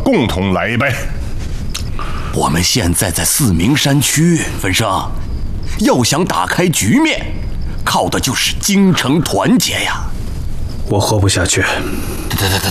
共同来呗。 我们现在在四明山区，文生，要想打开局面，靠的就是京城团结呀。 我活不下去。